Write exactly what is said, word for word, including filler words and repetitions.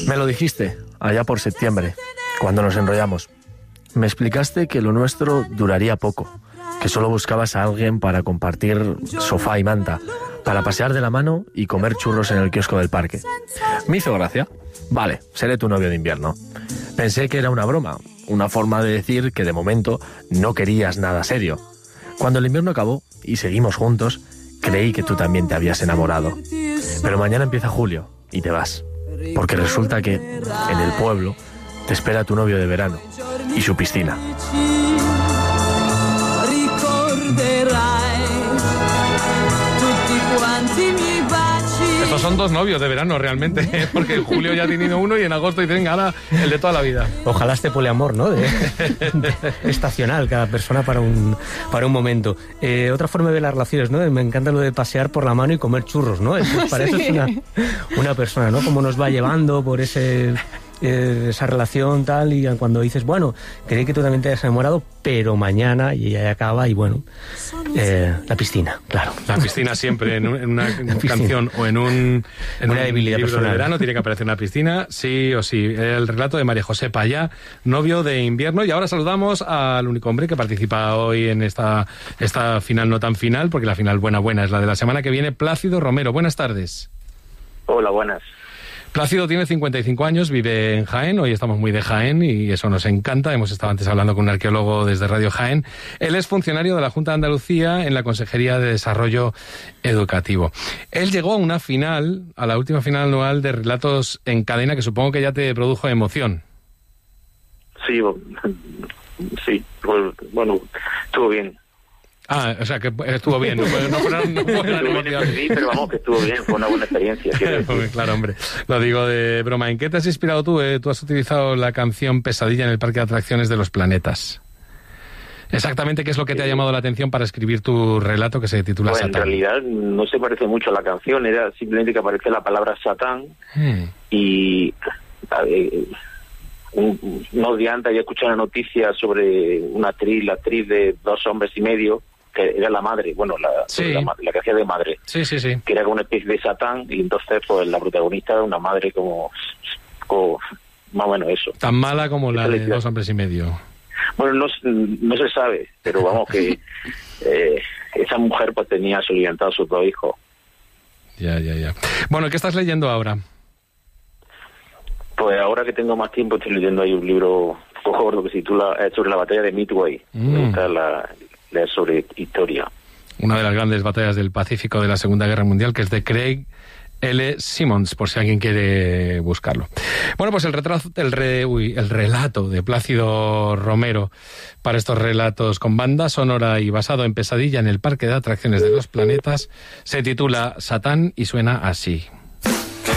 Me lo dijiste, allá por septiembre, cuando nos enrollamos. Me explicaste que lo nuestro duraría poco, que solo buscabas a alguien para compartir sofá y manta, para pasear de la mano y comer churros en el kiosco del parque. Me hizo gracia. Vale, seré tu novio de invierno. Pensé que era una broma, una forma de decir que de momento no querías nada serio. Cuando el invierno acabó y seguimos juntos, creí que tú también te habías enamorado. Pero mañana empieza julio y te vas, porque resulta que en el pueblo te espera tu novio de verano y su piscina. Estos son dos novios de verano realmente, ¿eh? Porque en julio ya ha tenido uno y en agosto dicen, ahora el de toda la vida. Ojalá este poliamor, ¿no? De, de, estacional, cada persona para un para un momento. Eh, otra forma de ver las relaciones, ¿no? Me encanta lo de pasear por la mano y comer churros, ¿no? Es, para sí. Eso es una, una persona, ¿no? Cómo nos va llevando por ese... Eh, esa relación tal, y cuando dices, bueno, creí que tú también te hayas enamorado, pero mañana, y ya acaba, y bueno, eh, la piscina, claro. La piscina siempre, en, un, en una canción o en un, en una un debilidad libro personal. De verano tiene que aparecer una piscina, sí o sí. El relato de María José Payá, novio de invierno. Y ahora saludamos al único hombre que participa hoy en esta, esta final no tan final, porque la final buena buena es la de la semana que viene, Plácido Romero. Buenas tardes. Hola, buenas. Plácido tiene cincuenta y cinco años, vive en Jaén, hoy estamos muy de Jaén y eso nos encanta, hemos estado antes hablando con un arqueólogo desde Radio Jaén. Él es funcionario de la Junta de Andalucía en la Consejería de Desarrollo Educativo. Él llegó a una final, a la última final anual de Relatos en Cadena, que supongo que ya te produjo emoción. Sí, sí, bueno, estuvo bien. Ah, o sea, que estuvo bien, no puede, no puede, no puede estuvo bien, sí, pero vamos, que estuvo bien, fue una buena experiencia. Claro, hombre, lo digo de broma. ¿En qué te has inspirado tú? Eh? Tú has utilizado la canción Pesadilla en el Parque de Atracciones de los Planetas. Exactamente, ¿qué es lo que te ha llamado la atención para escribir tu relato que se titula pues Satán? En realidad no se parece mucho a la canción, era simplemente que aparece la palabra Satán hmm. y... Eh, un, unos días antes había escuchado una noticia sobre una actriz, la actriz de Dos hombres y medio, que era la madre, bueno, la, sí. la, la que hacía de madre, sí, sí, sí. que era como una especie de Satán, y entonces pues la protagonista era una madre como, como más o menos eso. Tan mala como la de Dos hombres y medio. Bueno, no, no se sabe, pero vamos que eh, esa mujer pues tenía soliviantado a sus dos hijos. Ya, ya, ya. Bueno, ¿qué estás leyendo ahora? Pues ahora que tengo más tiempo estoy leyendo ahí un libro poco gordo que se titula eh, sobre la batalla de Midway. Mm. Me gusta la, leer sobre historia. Una de las grandes batallas del Pacífico de la Segunda Guerra Mundial, que es de Craig L. Simmons, por si alguien quiere buscarlo. Bueno, pues el, retraso, el, re, uy, el relato de Plácido Romero para estos relatos con banda sonora y basado en Pesadilla en el Parque de Atracciones de los Planetas se titula Satán y suena así.